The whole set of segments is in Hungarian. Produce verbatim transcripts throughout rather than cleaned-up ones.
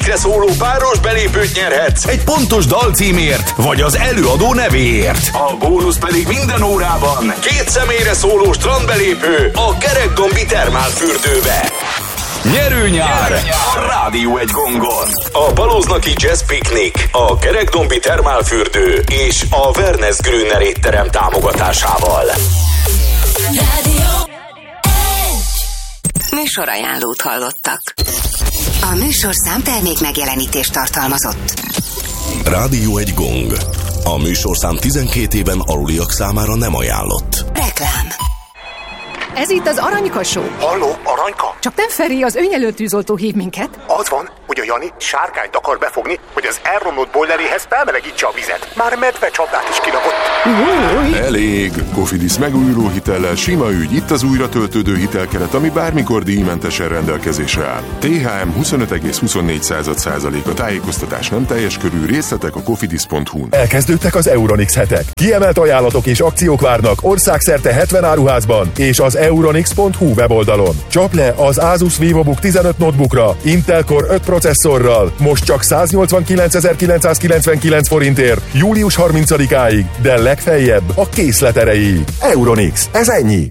szóló páros belépőt nyerhetsz egy pontos dalcímért, vagy az előadó nevéért. A bónusz pedig minden órában két személyre szóló strandbelépő a Kerekdombi termálfürdőbe. Nyerő nyár a Rádió egy gongon. A Balóznaki Jazz Piknik, a Kerekdombi termálfürdő és a Werners Grüner étterem támogatásával. Rádió egy. Műsorajánlót hallottak. A műsorszám termék megjelenítést tartalmazott. Rádió egy gong. A műsorszám tizenkét éven aluliak számára nem ajánlott. Reklám. Ez itt az Aranyka Show. Halló, Aranyka? Csak nem Feri, az önjelölt tűzoltó hív minket. Az van, hogy a Jani sárkányt akar befogni, hogy az elromlott bojleréhez felmelegítse a vizet. Már medve csapdát is kilagott. Elég. Cofidis megújuló hitellel sima ügy. Itt az újra töltődő hitelkeret, ami bármikor díjmentesen rendelkezésre áll. té há em huszonöt egész huszonnégy százalék a tájékoztatás nem teljes körű, részletek a cofidis pont hu-n. Elkezdődtek az Euronix hetek. Kiemelt ajánlatok és akciók várnak országszerte hetven áruházban és az euronix pont hu weboldalon. Csap le az Asus VivoBook tizenöt notebookra Intel Core öt processzorral most csak száznyolcvankilencezer-kilencszázkilencvenkilenc forintért július harmincadikáig, de legfeljebb a készlet erejéig. Euronix, ez ennyi!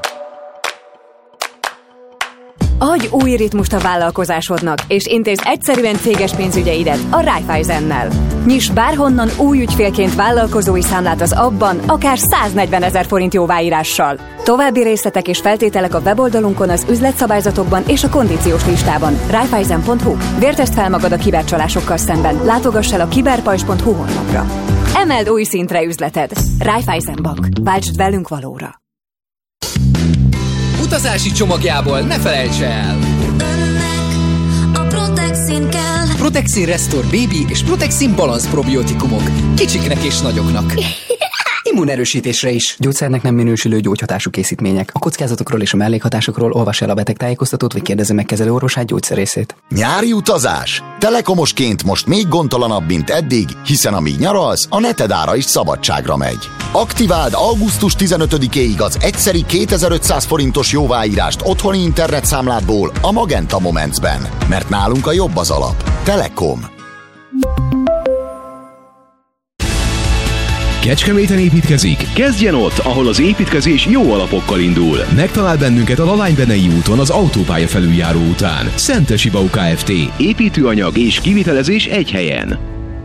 Adj új ritmust a vállalkozásodnak, és intézd egyszerűen céges pénzügyeidet a Raiffeisennel. Nyiss bárhonnan új ügyfélként vállalkozói számlát az abban, akár száznegyvenezer forint jóváírással. További részletek és feltételek a weboldalunkon, az üzletszabályzatokban és a kondíciós listában. Raiffeisen pont hu. Vértesd fel magad a kibercsalásokkal szemben. Látogass el a kiberpajzs pont hu honlapra. Emeld új szintre üzleted. Raiffeisen Bank. Váltsd velünk valóra. Utazási csomagjából ne felejts el! Önnek a Protexin kell. Protexin Restore Baby és Protexin Balance probiotikumok. Kicsiknek és nagyoknak. Immunerősítésre is. Gyógyszernek nem minősülő gyógyhatású készítmények. A kockázatokról és a mellékhatásokról olvass el a betegtájékoztatót, vagy kérdezze meg kezelő orvosát, gyógyszerészét. Nyári utazás? Telekomosként most még gondtalanabb, mint eddig, hiszen amíg nyaralsz, a netedára is szabadságra megy. Aktiváld augusztus tizenötödikéig az egyszeri kétezer-ötszáz forintos jóváírást otthoni internetszámládból a Magenta Momentsben, mert nálunk a jobb az alap. Telekom. Kecskeméten építkezik? Kezdjen ott, ahol az építkezés jó alapokkal indul. Megtalál bennünket a Lalány-Benei úton az autópálya felüljáró után. Szentesi Bau Kft. Építőanyag és kivitelezés egy helyen.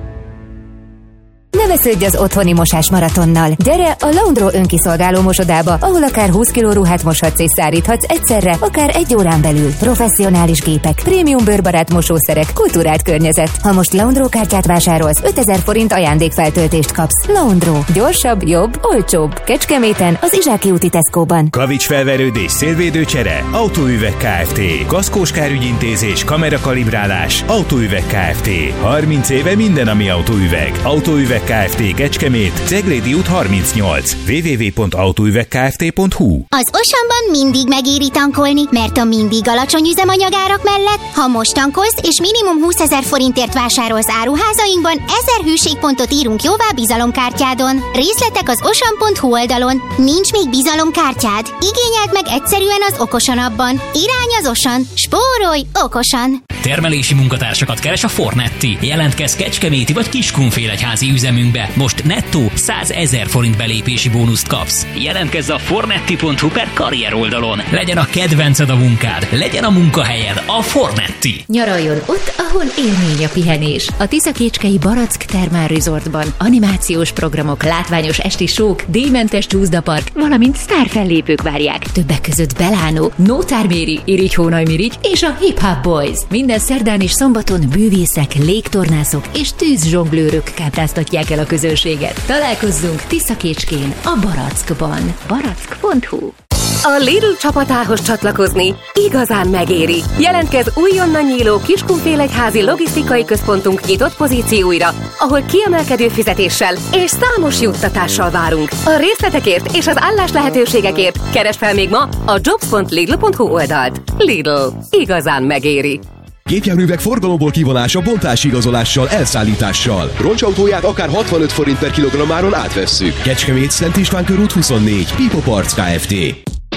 Ne vesződj az otthoni mosás maratonnal. Gyere a Laundro önkiszolgáló mosodába, ahol akár húsz kiló ruhát moshatsz és száríthatsz egyszerre, akár egy órán belül. Professzionális gépek, prémium bőrbarát mosószerek, kultúrált környezet. Ha most Laundro kártyát vásárolsz, ötezer forint ajándékfeltöltést kapsz. Laundro. Gyorsabb, jobb, olcsóbb. Kecskeméten, az Izsáki úti Tesco-ban. Kavics felverődés, szélvédőcsere, Autóüveg Kft. Kaszkós kárügyintézés, kamerakalibrálás, Autóüveg Kft. harminc éve minden, ami autóüveg. Autóüveg Kft. Kecskemét, Ceglédi út harmincnyolc. double-u double-u double-u pont autóüvegkft pont hu. Az Osanban mindig megéri tankolni, mert a mindig alacsony üzemanyagárak mellett, ha most tankolsz és minimum húszezer forintért vásárolsz áruházainkban, ezer hűségpontot írunk jóvá bizalomkártyádon. Részletek az osan pont hu oldalon. Nincs még bizalomkártyád? Igényeld meg egyszerűen az Okosan appban. Irány az Osan. Spórolj okosan! Termelési munkatársakat keres a Fornetti. Jelentkezz kecskeméti vagy Kiskunfélegyházi üzemünkbe. Most nettó százezer forint belépési bónuszt kapsz. Jelentkezz a fornetti pont hu per karrier oldalon. Legyen a kedvenced a munkád, legyen a munkahelyed a Fornetti. Nyaraljon ott, ahol élmény a pihenés. A Tiszakécskei Barack Thermal Resortban animációs programok, látványos esti sók, díjmentes csúszdapark, valamint sztárfellépők várják. Többek között Belánó, Nótár Méri, Irigy Hónaj Mirigy és a Hip Hop Boys. Minden szerdán és szombaton bűvészek, légtornászok és tűzzsonglőrök kápráztatják el a közönséget. Találkozzunk Tiszakécskén a Barackban. barack pont hu. A Lidl csapatához csatlakozni igazán megéri. Jelentkezz újonnan nyíló Kiskunfélegyházi logisztikai központunk nyitott pozícióira, ahol kiemelkedő fizetéssel és számos juttatással várunk. A részletekért és az állás lehetőségekért keresd fel még ma a jobs pont lidl pont hu oldalt. Lidl. Igazán megéri. Gépjárművek forgalomból kivonása bontási igazolással, elszállítással. Roncsautóját akár hatvanöt forint per kilogrammáron átvesszük. Kecskemét, Szent István körút huszonnégy, Pipo Parts Kft.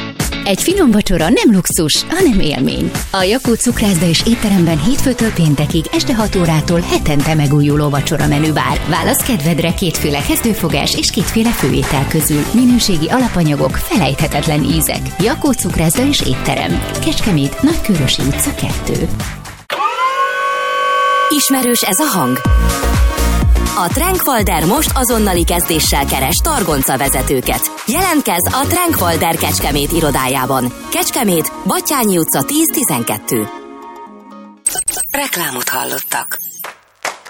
Egy finom vacsora nem luxus, hanem élmény. A Jakó cukrászda és étteremben hétfőtől péntekig este hat órától hetente megújuló vacsora menü vár. Válasz kedvedre kétféle kezdőfogás és kétféle főétel közül. Minőségi alapanyagok, felejthetetlen ízek. Jakó cukrászda és étterem. Kecskemét, Nagykőrösi utca kettő. Ismerős ez a hang? A Trankwalder most azonnali kezdéssel keres targonca vezetőket. Jelentkezz a Trankwalder Kecskemét irodájában. Kecskemét, Batthyány utca tíz tizenkettő. Reklámot hallottak.